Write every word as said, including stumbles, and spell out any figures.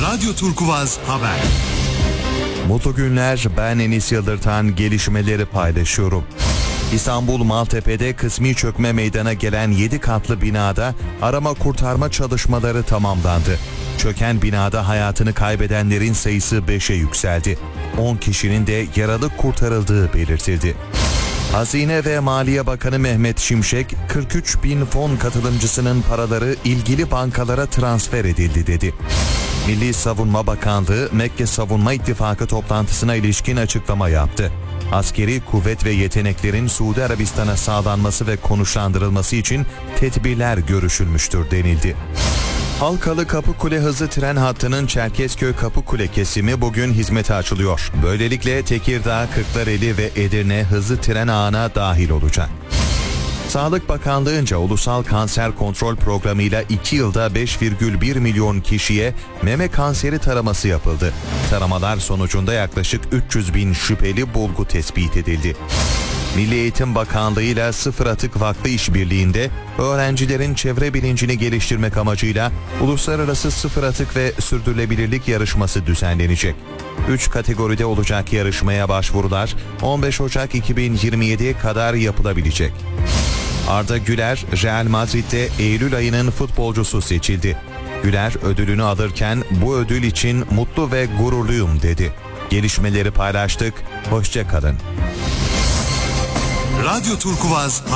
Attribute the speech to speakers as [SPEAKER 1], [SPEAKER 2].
[SPEAKER 1] Radyo Turkuvaz Haber.
[SPEAKER 2] Mutlu günler, ben Enis Yıldırtan, gelişmeleri paylaşıyorum. İstanbul Maltepe'de kısmi çökme meydana gelen yedi katlı binada arama kurtarma çalışmaları tamamlandı. Çöken binada hayatını kaybedenlerin sayısı beşe yükseldi. on kişinin de yaralı kurtarıldığı belirtildi. Hazine ve Maliye Bakanı Mehmet Şimşek, kırk üç bin fon katılımcısının paraları ilgili bankalara transfer edildi dedi. Milli Savunma Bakanlığı, Mekke Savunma İttifakı toplantısına ilişkin açıklama yaptı. Askeri kuvvet ve yeteneklerin Suudi Arabistan'a sağlanması ve konuşlandırılması için tedbirler görüşülmüştür denildi. Halkalı Kapıkule hızlı tren hattının Çerkezköy Kapıkule kesimi bugün hizmete açılıyor. Böylelikle Tekirdağ, Kırklareli ve Edirne hızlı tren ağına dahil olacak. Sağlık Bakanlığı'nca ulusal kanser kontrol programıyla iki yılda beş virgül bir milyon kişiye meme kanseri taraması yapıldı. Taramalar sonucunda yaklaşık üç yüz bin şüpheli bulgu tespit edildi. Milli Eğitim Bakanlığı ile Sıfır Atık Vakfı işbirliğinde öğrencilerin çevre bilincini geliştirmek amacıyla Uluslararası Sıfır Atık ve Sürdürülebilirlik Yarışması düzenlenecek. üç kategoride olacak yarışmaya başvurular on beş Ocak iki bin yirmi yediye kadar yapılabilecek. Arda Güler, Real Madrid'de Eylül ayının futbolcusu seçildi. Güler ödülünü alırken bu ödül için mutlu ve gururluyum dedi. Gelişmeleri paylaştık, hoşça kalın.
[SPEAKER 1] Radyo Turkuvaz